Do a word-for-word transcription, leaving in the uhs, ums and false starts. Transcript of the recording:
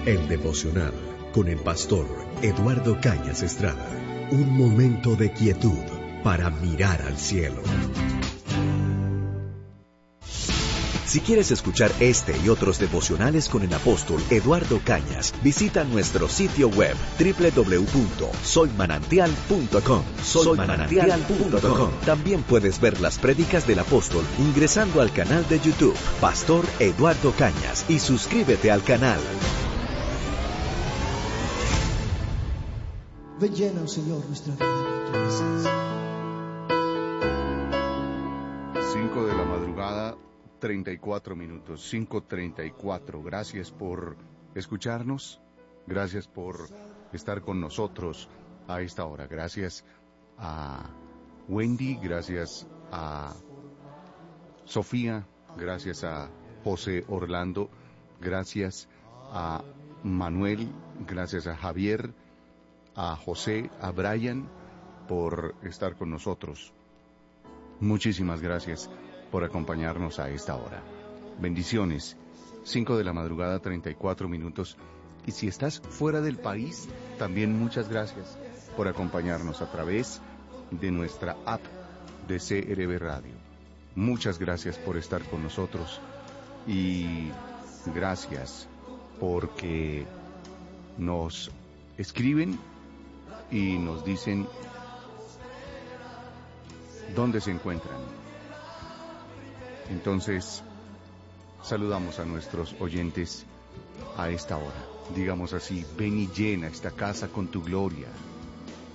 El devocional con el pastor Eduardo Cañas Estrada. Un momento de quietud para mirar al cielo. Si quieres escuchar este y otros devocionales con el apóstol Eduardo Cañas, visita nuestro sitio web doble u doble u doble u punto soy manantial punto com. soy manantial punto com. También puedes ver las prédicas del apóstol ingresando al canal de YouTube Pastor Eduardo Cañas y suscríbete al canal. Ven, llena, Señor, nuestra vida con tu presencia. cinco de la madrugada, treinta y cuatro minutos, cinco treinta y cuatro. Gracias por escucharnos, gracias por estar con nosotros a esta hora. Gracias a Wendy, gracias a Sofía, gracias a José Orlando, gracias a Manuel, gracias a Javier, a José, a Brian, por estar con nosotros. Muchísimas gracias por acompañarnos a esta hora. Bendiciones. cinco de la madrugada, treinta y cuatro minutos. Y si estás fuera del país, también muchas gracias por acompañarnos a través de nuestra app de C R B Radio. Muchas gracias por estar con nosotros y gracias porque nos escriben y nos dicen dónde se encuentran. Entonces, saludamos a nuestros oyentes a esta hora. Digamos así: ven y llena esta casa con tu gloria.